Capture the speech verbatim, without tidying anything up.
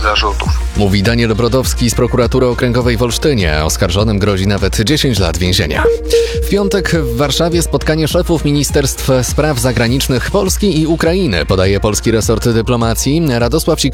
zarzutów. Mówi Daniel Brodowski z Prokuratury Okręgowej w Olsztynie. Oskarżonym grozi nawet dziesięć lat więzienia. W piątek w Warszawie spotkanie szefów Ministerstw Spraw Zagranicznych Polski i Ukrainy, podaje polski resort dyplomacji. Radosław Sikorski